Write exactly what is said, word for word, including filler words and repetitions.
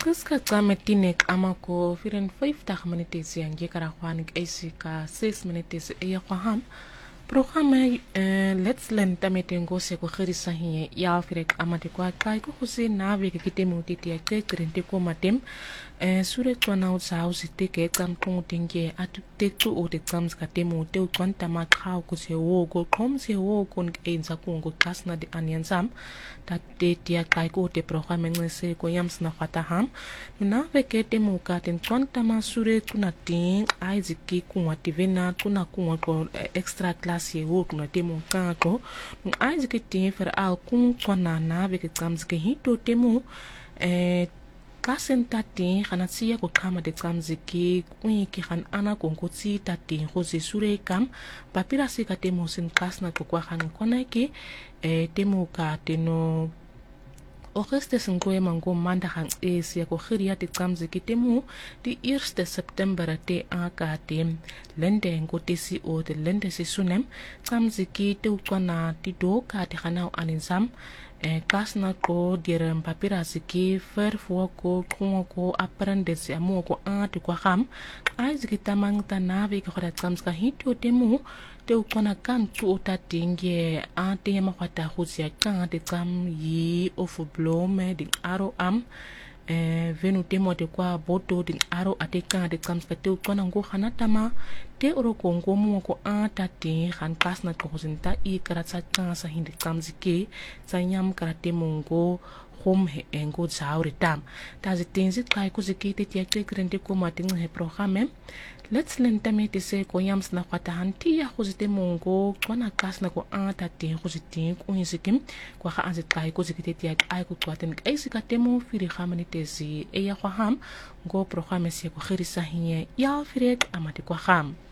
Qiska qame tinek amako firen five dag minutes yang je karakhwanik ka six minutes e yakhwaham programme uh, let's learn tametengo se ko khirisa hiye ya firek amate kwa kai ko huse na ve ke kitemu titi ya ke krente ko matem uh, sure tswana utsa usite ke tsam tung tinge atu tektu o te tsams ka temu te utswanta ma khao ko se wo ko khom se wo ko enza ko ngo kasna de anyansam ta te tia kai ko te programme ngese ko yams na khata ham na ve ke temu ka ten tswanta ma sure kuna ting aiziki ko wativena kuna ko extra class ye wo kuna temu kanko nu aiziki tin fer al kun tswana na ve ke tsams ke hito temu eh kasen tati khana tsiya ko khama de tsamziki kwi ki khan ana kongo tsi tati go se sure kam papira se ka temo sen kasna ko kwa khan kona ke e temo ka teno o reste sengoe mango manda khan e se ko khiria de tsamziki temo di eerste september te aka tem lende ngo tesi o de lende se sunem tsamziki te ukwana ti do ka te khana aninsam e kasna ko direm papira siki fer fo ko ko ko aprende se amo ko ati ko ham ai ziki tamang tanavi ko khara tsams ka hito temu te ukona kan tu otatinge ati ma khata khusia kan te tsam yi of blome di aro am eh venu temo de kwa boto din aro ate kan de tsams ka te ukona ngo khanatama te oro ko ngo mo ko ata te khan kasna ko zinta i karatsa kan sa hindi tsamziki tsanyam karate mongo hom he engo zauri tam tazi tenzi kai ko zikite ti akte krente ko matin he programme let's learn tamete se ko yams na kwata hanti ya ko zite mongo kona kasna ko ata te ko zite ko insikim ko kha anzi kai ko zikite ti ai ko kwaten ai sikate mo firi khamani tezi e ya kham go programme se ko khirisa hiye ya firek amati ko kham